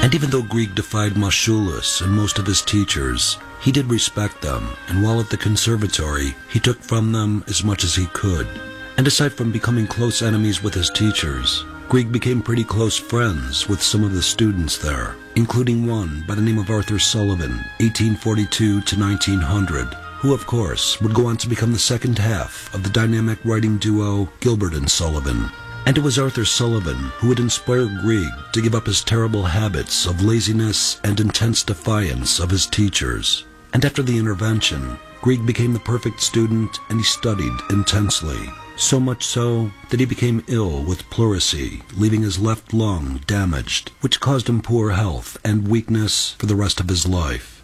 And even though Grieg defied Moscheles and most of his teachers, he did respect them, and while at the conservatory, he took from them as much as he could. And aside from becoming close enemies with his teachers, Grieg became pretty close friends with some of the students there, including one by the name of Arthur Sullivan, 1842 to 1900, who of course would go on to become the second half of the dynamic writing duo Gilbert and Sullivan. And it was Arthur Sullivan who would inspire Grieg to give up his terrible habits of laziness and intense defiance of his teachers. And after the intervention, Grieg became the perfect student and he studied intensely. So much so that he became ill with pleurisy, leaving his left lung damaged, which caused him poor health and weakness for the rest of his life.